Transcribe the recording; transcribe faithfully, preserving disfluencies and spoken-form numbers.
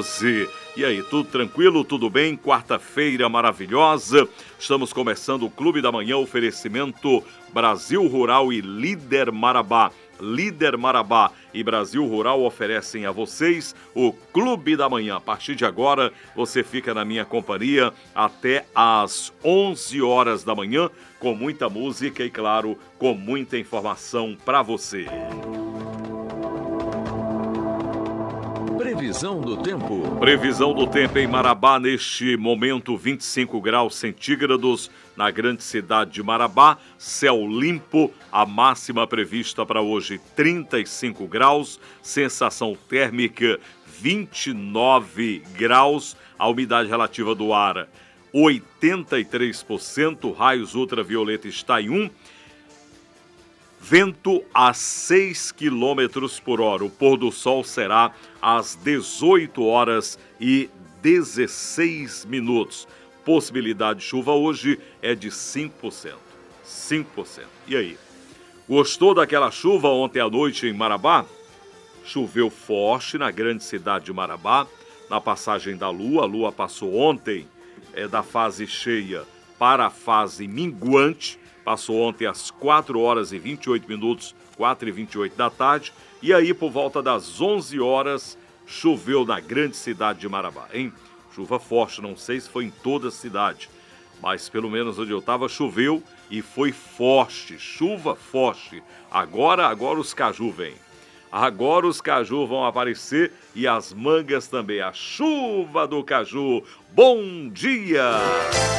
doze. E aí, tudo tranquilo? Tudo bem? Quarta-feira maravilhosa. Estamos começando o Clube da Manhã, oferecimento Brasil Rural e Líder Marabá. Líder Marabá e Brasil Rural oferecem a vocês o Clube da Manhã. A partir de agora, você fica na minha companhia até às onze horas da manhã, com muita música e, claro, com muita informação para você. Previsão do tempo. Previsão do tempo em Marabá, neste momento, vinte e cinco graus centígrados na grande cidade de Marabá, céu limpo, a máxima prevista para hoje trinta e cinco graus, sensação térmica vinte e nove graus, a umidade relativa do ar oitenta e três por cento, raios ultravioleta está em um, vento a seis quilômetros por hora. O pôr do sol será às dezoito horas e dezesseis minutos. Possibilidade de chuva hoje é de cinco por cento. cinco por cento. E aí? Gostou daquela chuva ontem à noite em Marabá? Choveu forte na grande cidade de Marabá, na passagem da lua. A lua passou ontem é, da fase cheia para a fase minguante. Passou ontem às quatro horas e vinte e oito minutos, quatro e vinte e oito da tarde. E aí, por volta das onze horas, choveu na grande cidade de Marabá, hein? Chuva forte, não sei se foi em toda a cidade, mas pelo menos onde eu estava choveu e foi forte, chuva forte. Agora, agora os caju vêm. Agora os caju vão aparecer e as mangas também. A chuva do caju. Bom dia!